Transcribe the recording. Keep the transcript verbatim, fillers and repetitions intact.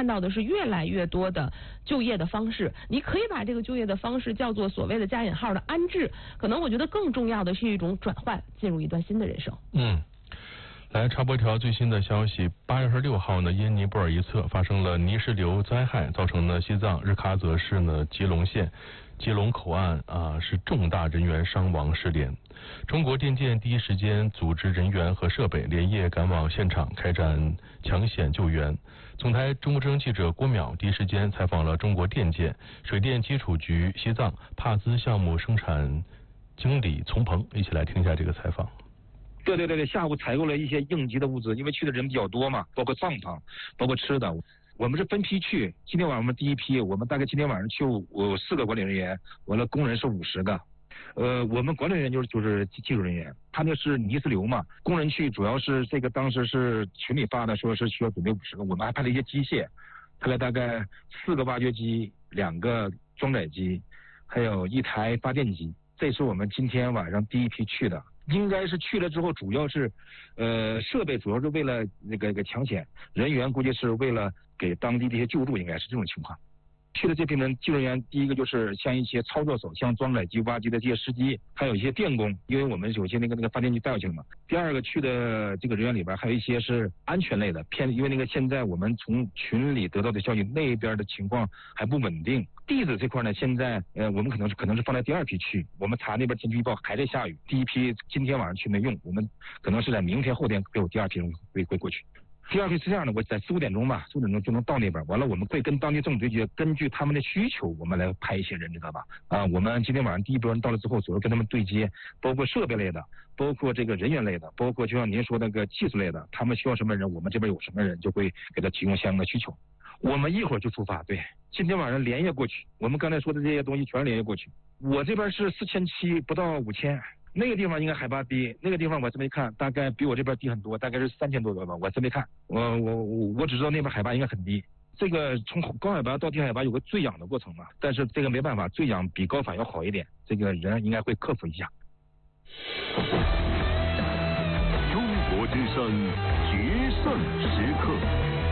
看到的是越来越多的就业的方式，你可以把这个就业的方式叫做所谓的加引号的安置，可能我觉得更重要的是一种转换，进入一段新的人生。 嗯。来插播一条最新的消息，八月二十六号呢，因尼泊尔一侧发生了泥石流灾害，造成了西藏日喀则市呢吉隆县吉隆口岸啊是重大人员伤亡失联。中国电建第一时间组织人员和设备连夜赶往现场开展抢险救援。总台中国之声记者郭淼第一时间采访了中国电建水电基础局西藏帕兹项目生产经理丛鹏，一起来听一下这个采访。 对对对对，下午采购了一些应急的物资，因为去的人比较多嘛，包括帐篷，包括吃的。我们是分批去，今天晚上我们第一批，我们大概今天晚上去有四个管理人员，完了工人是五十个。呃，我们管理人员就是就是技术人员，他那是泥石流嘛，工人去主要是这个当时是群里发的，说是需要准备五十个，我们还派了一些机械，派了大概四个挖掘机、两个装载机，还有一台发电机。这是我们今天晚上第一批去的。应该是去了之后，主要是，呃，设备主要是为了那个那个抢险，人员估计是为了给当地这些救助，应该是这种情况。去的这批人，救援员第一个就是像一些操作手，像装载机、挖机的这些司机，还有一些电工，因为我们有些那个那个发电机带过去了嘛。第二个去的这个人员里边，还有一些是安全类的偏，因为那个现在我们从群里得到的消息，那边的情况还不稳定。地址这块呢，现在呃我们可能是可能是放在第二批去，我们查那边天气预报还在下雨，第一批今天晚上去没用，我们可能是在明天后天会有第二批人会会过去。第二批是这样的，我在四五点钟吧，四五点钟就能到那边。完了，我们会跟当地政府对接，根据他们的需求，我们来派一些人，知道吧？啊，我们今天晚上第一波人到了之后，主要跟他们对接，包括设备类的，包括这个人员类的，包括就像您说那个技术类的，他们需要什么人，我们这边有什么人，就会给他提供相应的需求。我们一会儿就出发，对，今天晚上连夜过去。我们刚才说的这些东西全是连夜过去。我这边是四千七，不到五千。那个地方应该海拔低，那个地方我真没看，大概比我这边低很多，大概是三千多个吧，我真没看。我我我我只知道那边海拔应该很低。这个从高海拔到低海拔有个坠氧的过程嘛，但是这个没办法，坠氧比高反要好一点，这个人应该会克服一下。 中国之声决胜时刻。